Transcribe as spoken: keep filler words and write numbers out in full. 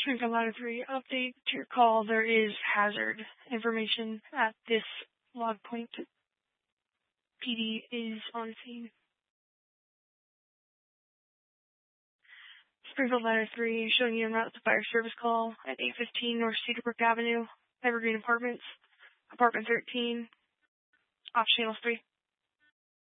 Springfield Ladder three, update to your call. There is hazard information at this log point. P D is on scene. Springfield Ladder three, showing you en route to fire service call at eight fifteen North Cedarbrook Avenue, Evergreen Apartments, Apartment thirteen, off channel three.